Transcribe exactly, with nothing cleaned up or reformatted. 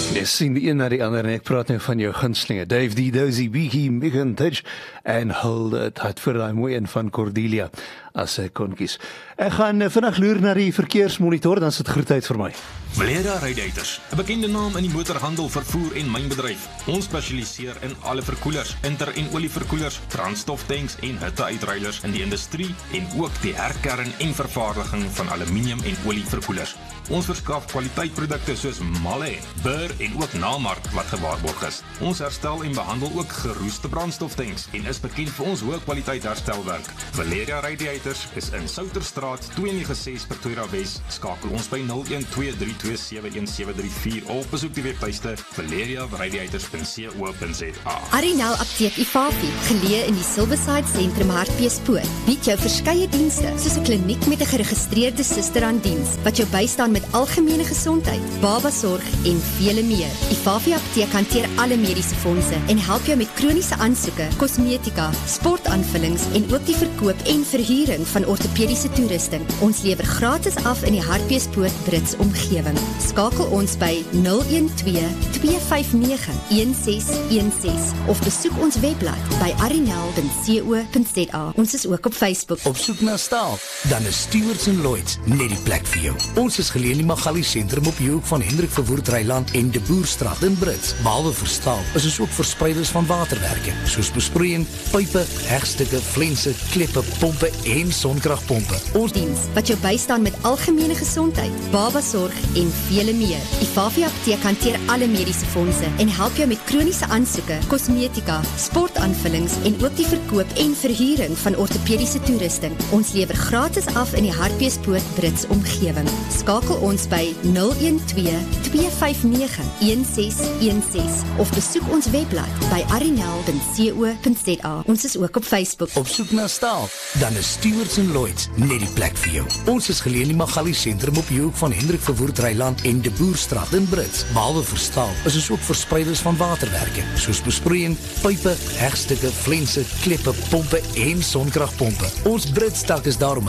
Jy sien die een na die ander en ek praat nou van jou gunstelinge Dave D, Dozy, Biggie, Megan Thee en Hold It Tight vir daai mooi een van Cordelia as ek kon kies. Ek gaan vinnig loer na die verkeersmonitor, dan is dit groetheid vir my. Valera Radiators, 'n bekende naam in die motorhandel, vervoer en mynbedryf. Ons spesialiseer in alle verkoelers, inter- en olieverkoelers, brandstoftanks en hitteuitruilers in die industrie en ook die herkern en vervaardiging van aluminium en olieverkoelers. Ons verskaf kwaliteitprodukte soos Malle, Burr en ook Namark wat gewaarborg is. Ons herstel en behandel ook geroeste brandstoftanks en is bekend vir ons hoë kwaliteit herstelwerk. Valeria Radiators is in Souterstraat twee nege ses Pretoria Wes. Skakel ons by nul een twee drie twee sewe een sewe drie vier of besoek die webtuiste valeria radiators punt co punt za. Arinel Apteek Ifafi, geleë in die Silverside Sentrum Hartbeespoort, bied jou verskeie dienste soos 'n kliniek met 'n geregistreerde suster aan diens wat jou bystaan met algemene gesondheid, babasorg en vele meer. Ifafi Apteek hanteer alle mediese fondse en help jou met kroniese aansoeke, kosmetika, sportaanvullings en ook die verkoop en verhuuring van ortopediese toerusting. Ons lewer gratis af in die Hartbeespoort Brits omgewing. Skakel ons by nul een twee twee vyf nege een ses een ses of besoek ons webblad by arinel punt co punt za. Ons is ook op Facebook. Op soek na staal, dan is Stewards en Lloyds net die plek vir jou. Ons is geleë in die Magali sentrum op die hoek van Hendrik Verwoerd Reiland en De Boerstraat in Brits. Behalwe vir staal, is ons ook verspreiders van waterwerke, soos besproeiing, pype, hegstukke, flense, kleppe, pompe en sonkragpompe. Ons diens wat jou bystaan met algemene gesondheid, babasorg en vele meer. Ifafi Apteek hanteer alle mediese fondse en help jou met kroniese aansoeke, kosmetika, sportaanvullings en ook die verkoop en verhuuring van ortopediese toerusting. Ons lewer gratis af in die Hartbeespoort Brits omgewing. Skakel ons by nul een twee twee vyf nege een ses een ses of besoek ons webblad by arinel punt co punt za. Ons is ook op Facebook. Op soek na staal, dan is Stewards en Lloyds net die plek vir jou. Ons is geleë in die Magali sentrum op die hoek van Hendrik Verwoerd Reiland en De Boerstraat in Brits. Behalwe vir staal, is ons ook verspreiders van waterwerke, soos besproeiing, pype, hegstukke, flense, kleppe, pompe en sonkragpompe. Ons Brits dak is daarom